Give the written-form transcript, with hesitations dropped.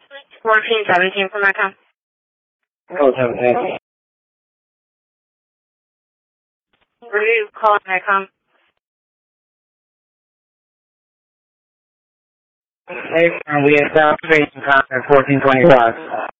1417 from Metcom. Oh, 17. Where do you call Metcom? Hey, we established contact 1425.